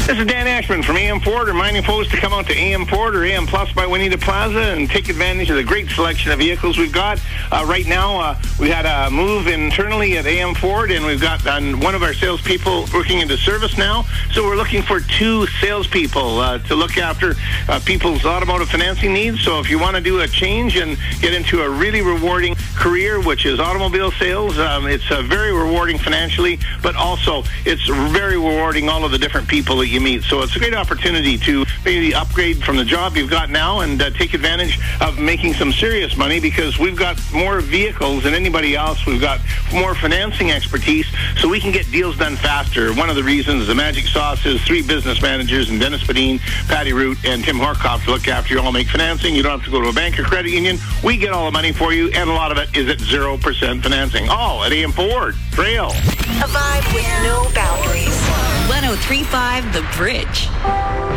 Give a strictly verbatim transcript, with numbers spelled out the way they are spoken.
This is Dan Ashman from A M Ford, reminding folks to come out to A M Ford or A M Plus by Juanita Plaza and take advantage of the great selection of vehicles we've got. Uh, right now, uh, we had a move internally at A M Ford, and we've got uh, one of our salespeople working into service now. So we're looking for two salespeople uh, to look after uh, people's automotive financing needs. So if you want to do a change and get into a really rewarding career, which is automobile sales, um, it's uh, very rewarding financially, but also it's very rewarding all of the different people that you meet. So it's a great opportunity to maybe upgrade from the job you've got now and uh, take advantage of making some serious money, because we've got more vehicles than anybody else. We've got more financing expertise, so we can get deals done faster. One of the reasons the magic sauce is three business managers, and Dennis Badine, Patty Root, and Tim Horkoff to look after you all, make financing. You don't have to go to a bank or credit union. We get all the money for you, and a lot of it is at zero percent financing. All at A M Ford. Trail. A vibe with no boundaries. one oh three point five The Bridge.